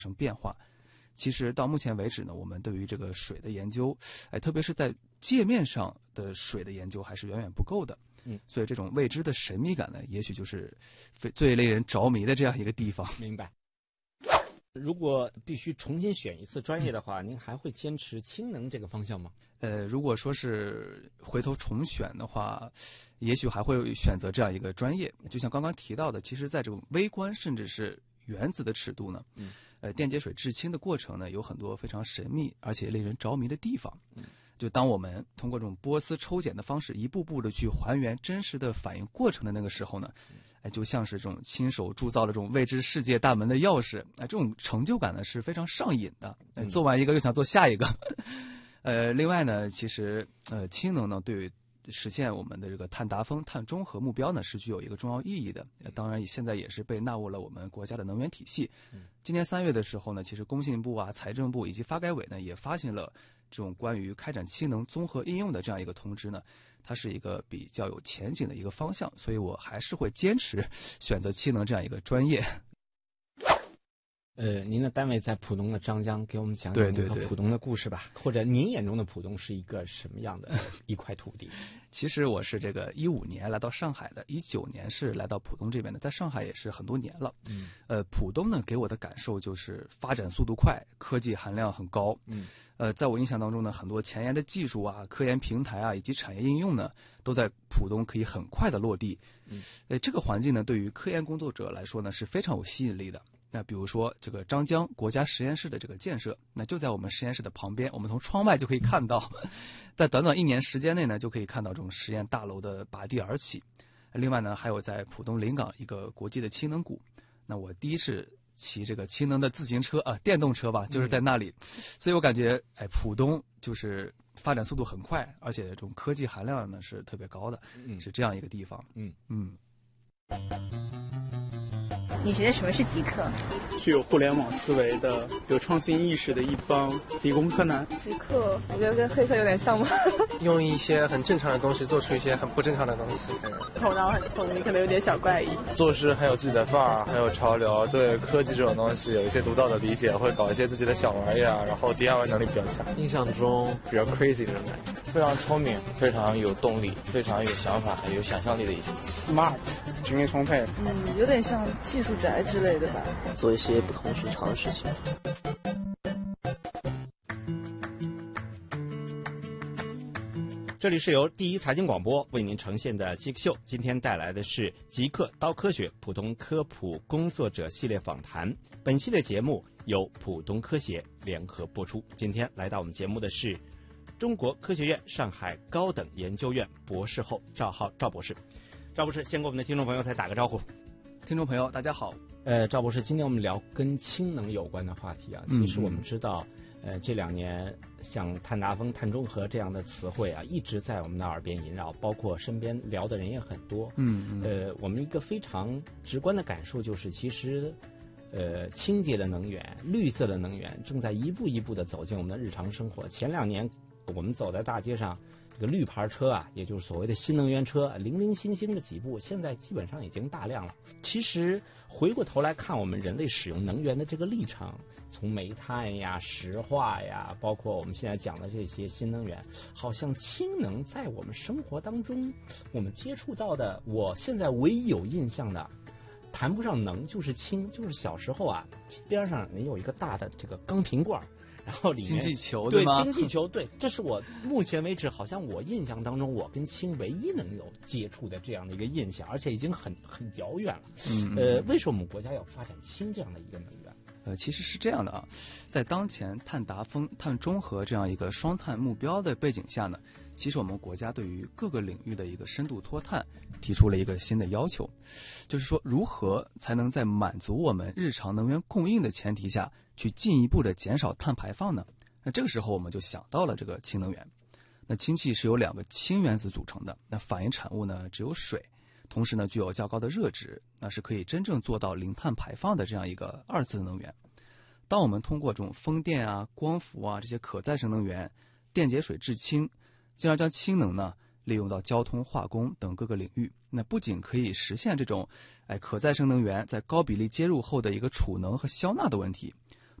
生变化。其实到目前为止呢，我们对于这个水的研究，特别是在界面上的水的研究还是远远不够的。所以这种未知的神秘感呢，也许就是最令人着迷的这样一个地方。 明白。如果必须重新选一次专业的话，您还会坚持氢能这个方向吗？ 如果说是回头重选的话，也许还会选择这样一个专业。就像刚刚提到的，其实在这种微观甚至是原子的尺度呢，电解水制氢的过程呢，有很多非常神秘而且令人着迷的地方。就当我们通过这种波斯抽检的方式，一步步的去还原真实的反应过程的那个时候呢，就像是这种亲手铸造了这种未知世界大门的钥匙，这种成就感呢是非常上瘾的。做完一个又想做下一个。另外呢，其实氢能呢对于实现我们的这个碳达峰、碳中和目标呢是具有一个重要意义的。当然现在也是被纳入了我们国家的能源体系。今年3月的时候呢，其实工信部啊、财政部以及发改委呢也发行了这种关于开展氢能综合应用的这样一个通知呢，它是一个比较有前景的一个方向，所以我还是会坚持选择氢能这样一个专业。 您的单位在浦东的张江，给我们讲讲那个浦东的故事吧。或者您眼中的浦东是一个什么样的一块土地？ 其实我是这个15年来到上海的，19年是来到浦东这边的，在上海也是很多年了。浦东呢给我的感受就是发展速度快，科技含量很高。在我印象当中呢，很多前沿的技术啊、科研平台啊以及产业应用呢，都在浦东可以很快的落地。这个环境呢，对于科研工作者来说呢是非常有吸引力的。那比如说这个张江国家实验室的这个建设，那就在我们实验室的旁边，我们从窗外就可以看到，在短短1年时间内呢，就可以看到这种实验大楼的拔地而起。另外呢，还有在浦东临港一个国际的氢能谷，那我第一次骑这个氢能的自行车电动车吧，就是在那里。所以我感觉浦东就是发展速度很快，而且这种科技含量呢是特别高的，是这样一个地方。 你觉得什么是极客？ 具有互联网思维的、有创新意识的一帮理工科男。 极客，我觉得跟黑客有点像吗？ 用一些很正常的东西做出一些很不正常的东西。 头脑很聪明，可能有点小怪异。 做事很有自己的范儿，很有潮流，对科技这种东西有一些独到的理解，会搞一些自己的小玩意儿，然后 DIY 能力比较强。 印象中比较 crazy 的人， 非常聪明，非常有动力，非常有想法、有想象力的一群。 smart， 精力充沛。 有点像技术宅之类的吧。 做一些不同寻常的事情。 这里是由第一财经广播为您呈现的极客秀，今天带来的是极客刀科学浦东科普工作者系列访谈。本系列节目由浦东科协联合播出。今天来到我们节目的是中国科学院上海高等研究院博士后赵浩赵博士。赵博士，先给我们的听众朋友再打个招呼。 听众朋友大家好。 赵博士，今天我们聊跟氢能有关的话题啊。其实我们知道这2年像碳达峰、碳中和这样的词汇啊，一直在我们的耳边萦绕，包括身边聊的人也很多。我们一个非常直观的感受就是，其实清洁的能源、绿色的能源正在一步一步的走进我们的日常生活。前2年我们走在大街上，这个绿牌车啊，也就是所谓的新能源车，零零星星的几部，现在基本上已经大量了。其实回过头来看，我们人类使用能源的这个历程，从煤炭呀、石化呀，包括我们现在讲的这些新能源，好像氢能在我们生活当中，我们接触到的，我现在唯一有印象的，谈不上能就是氢，就是小时候啊，边上你有一个大的这个钢瓶罐，然后里面氢气球对吗？ 氢气球，对，这是我目前为止好像我印象当中，我跟氢唯一能有接触的这样的一个印象，而且已经很遥远了。为什么我们国家要发展氢这样的一个能源？ 其实是这样的啊，在当前碳达峰、碳中和这样一个双碳目标的背景下呢，其实我们国家对于各个领域的一个深度脱碳提出了一个新的要求，就是说如何才能在满足我们日常能源供应的前提下，去进一步的减少碳排放呢？那这个时候我们就想到了这个氢能源。那氢气是由2个氢原子组成的，那反应产物呢只有水，同时呢具有较高的热值，那是可以真正做到零碳排放的这样一个2次能源。当我们通过这种风电啊、光伏啊这些可再生能源、电解水制氢，进而将氢能呢利用到交通、化工等各个领域，那不仅可以实现这种可再生能源在高比例接入后的一个储能和消纳的问题，